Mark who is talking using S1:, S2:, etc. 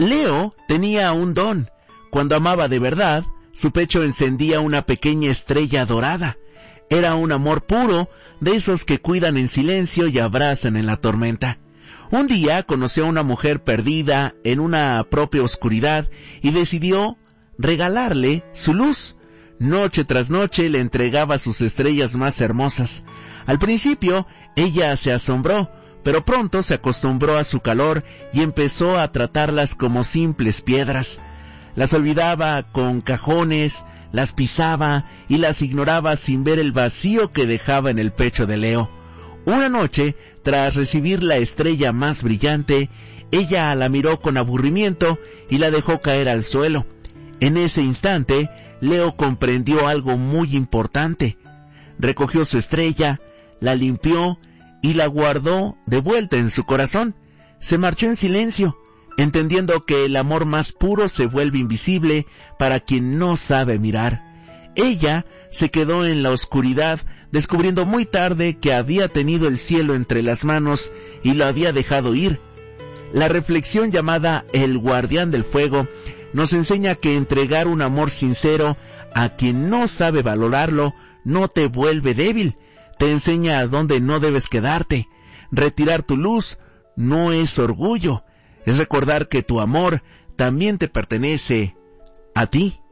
S1: Leo tenía un don. Cuando amaba de verdad, su pecho encendía una pequeña estrella dorada. Era un amor puro, de esos que cuidan en silencio y abrazan en la tormenta. Un día conoció a una mujer perdida en una propia oscuridad y decidió regalarle su luz. Noche tras noche le entregaba sus estrellas más hermosas. Al principio, ella se asombró, pero pronto se acostumbró a su calor y empezó a tratarlas como simples piedras. Las olvidaba con cajones, las pisaba y las ignoraba sin ver el vacío que dejaba en el pecho de Leo. Una noche, tras recibir la estrella más brillante, ella la miró con aburrimiento y la dejó caer al suelo. En ese instante, Leo comprendió algo muy importante. Recogió su estrella, la limpió y la guardó de vuelta en su corazón. Se marchó en silencio, entendiendo que el amor más puro se vuelve invisible para quien no sabe mirar. Ella se quedó en la oscuridad, descubriendo muy tarde que había tenido el cielo entre las manos y lo había dejado ir. La reflexión llamada El Guardián del Fuego nos enseña que entregar un amor sincero a quien no sabe valorarlo no te vuelve débil, te enseña a dónde no debes quedarte. Retirar tu luz no es orgullo, es recordar que tu amor también te pertenece a ti.